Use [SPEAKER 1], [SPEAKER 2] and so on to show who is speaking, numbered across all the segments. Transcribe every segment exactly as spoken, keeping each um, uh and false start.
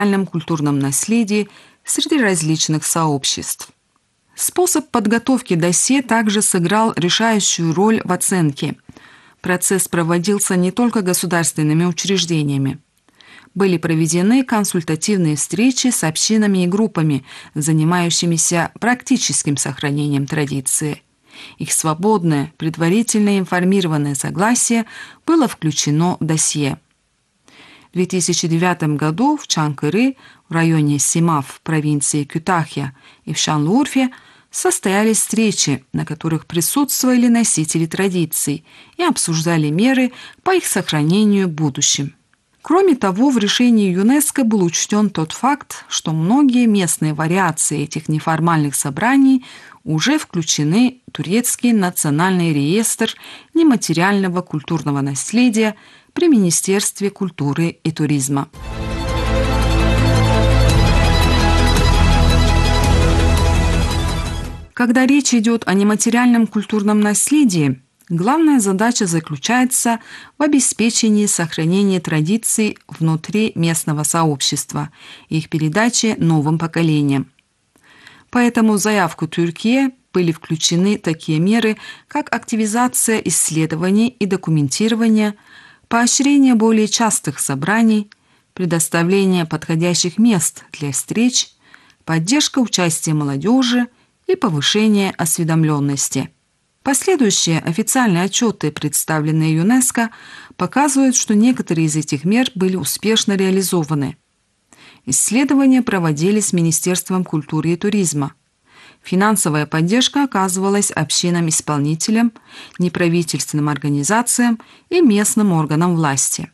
[SPEAKER 1] культурном наследии среди различных сообществ. Способ подготовки досье также сыграл решающую роль в оценке. Процесс проводился не только государственными учреждениями. Были проведены консультативные встречи с общинами и группами, занимающимися практическим сохранением традиции. Их свободное, предварительно информированное согласие было включено в досье. В две тысячи девятом году в Чанкыры, в районе Симав, провинции Кютахья, и в Шанлыурфе состоялись встречи, на которых присутствовали носители традиций и обсуждали меры по их сохранению в будущем. Кроме того, в решении ЮНЕСКО был учтен тот факт, что многие местные вариации этих неформальных собраний уже включены в Турецкий национальный реестр нематериального культурного наследия при Министерстве культуры и туризма. Когда речь идет о нематериальном культурном наследии, главная задача заключается в обеспечении сохранения традиций внутри местного сообщества и их передаче новым поколениям. Поэтому в заявку Türkiye были включены такие меры, как активизация исследований и документирования, поощрение более частых собраний, предоставление подходящих мест для встреч, поддержка участия молодежи и повышение осведомленности. Последующие официальные отчеты, представленные ЮНЕСКО, показывают, что некоторые из этих мер были успешно реализованы. Исследования проводились Министерством культуры и туризма. Финансовая поддержка оказывалась общинам-исполнителям, неправительственным организациям и местным органам власти.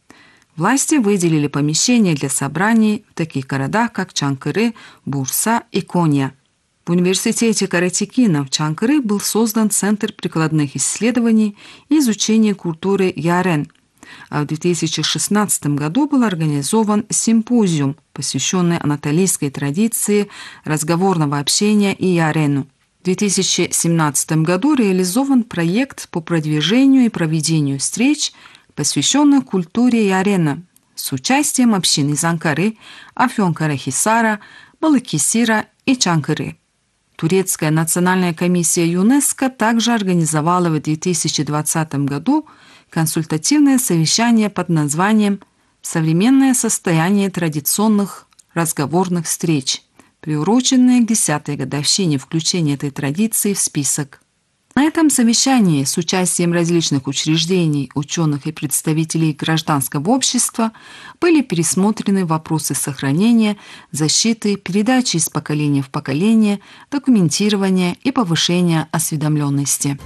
[SPEAKER 1] Власти выделили помещения для собраний в таких городах, как Чанкыры, Бурса и Коnya. В университете Каратекина в Чанкыры был создан Центр прикладных исследований и изучения культуры Ярен, а в две тысячи шестнадцатом году был организован симпозиум, посвященный анатолийской традиции разговорного общения и Ярену. В две тысячи семнадцатом году реализован проект по продвижению и проведению встреч, посвященных культуре Ярена, с участием общин из Анкары, Афьонкарахисара, Балыкесира и Чанкыры. Турецкая национальная комиссия ЮНЕСКО также организовала в две тысячи двадцатом году консультативное совещание под названием «Современное состояние традиционных разговорных встреч», приуроченное к десятой годовщине включения этой традиции в список. На этом совещании с участием различных учреждений, ученых и представителей гражданского общества были пересмотрены вопросы сохранения, защиты, передачи из поколения в поколение, документирования и повышения осведомленности.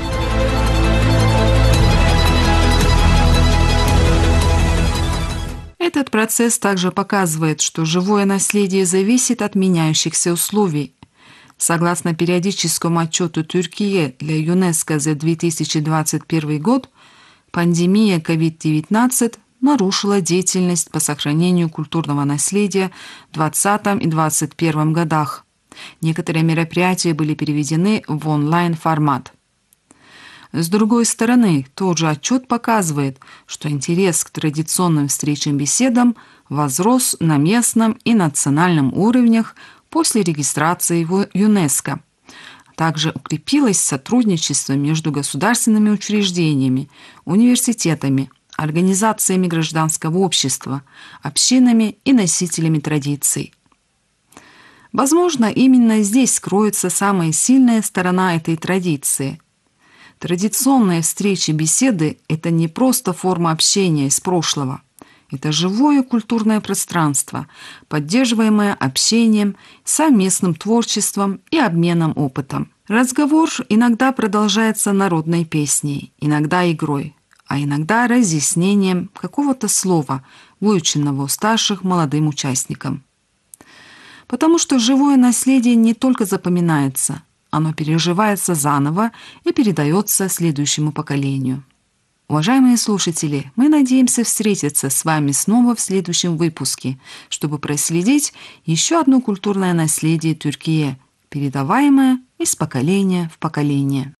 [SPEAKER 1] Этот процесс также показывает, что живое наследие зависит от меняющихся условий. Согласно периодическому отчету Türkiye для ЮНЕСКО за две тысячи двадцать первый год, пандемия ковид девятнадцать нарушила деятельность по сохранению культурного наследия в двадцатом и двадцать первом годах. Некоторые мероприятия были переведены в онлайн-формат. С другой стороны, тот же отчет показывает, что интерес к традиционным встречам-беседам возрос на местном и национальном уровнях после регистрации в ЮНЕСКО. Также укрепилось сотрудничество между государственными учреждениями, университетами, организациями гражданского общества, общинами и носителями традиций. Возможно, именно здесь кроется самая сильная сторона этой традиции. Традиционные встречи-беседы – это не просто форма общения из прошлого. Это живое культурное пространство, поддерживаемое общением, совместным творчеством и обменом опытом. Разговор иногда продолжается народной песней, иногда игрой, а иногда разъяснением какого-то слова, выученного у старших молодым участникам. Потому что живое наследие не только запоминается, оно переживается заново и передается следующему поколению. Уважаемые слушатели, мы надеемся встретиться с вами снова в следующем выпуске, чтобы проследить еще одно культурное наследие Türkiye, передаваемое из поколения в поколение.